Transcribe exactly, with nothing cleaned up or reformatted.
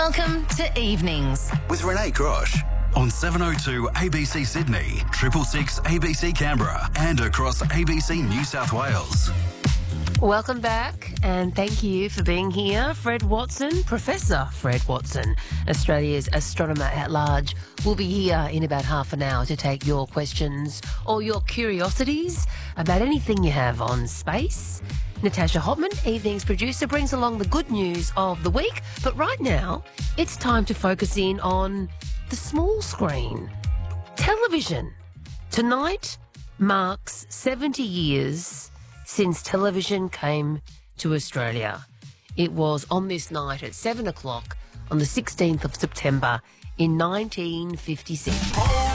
Welcome to Evenings with Renee Grosh on seven oh two A B C Sydney, triple six A B C Canberra and across A B C New South Wales. Welcome back and thank you for being here. Fred Watson, Professor Fred Watson, Australia's astronomer at large, will be here in about half an hour to take your questions or your curiosities about anything you have on space. Natasha Hopman, Evening's producer, brings along the good news of the week. But right now, it's time to focus in on the small screen. Television. Tonight marks seventy years since television came to Australia. It was on this night at seven o'clock on the sixteenth of September in nineteen fifty-six.